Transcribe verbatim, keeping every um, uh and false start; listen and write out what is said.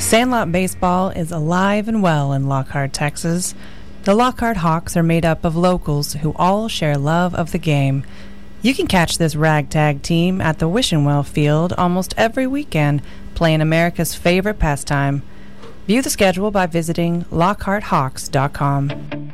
Sandlot baseball is alive and well in Lockhart, Texas. The Lockhart Hawks are made up of locals who all share love of the game. You can catch this ragtag team at the Wishenwell Field almost every weekend, playing America's favorite pastime. View the schedule by visiting lockhart hawks dot com.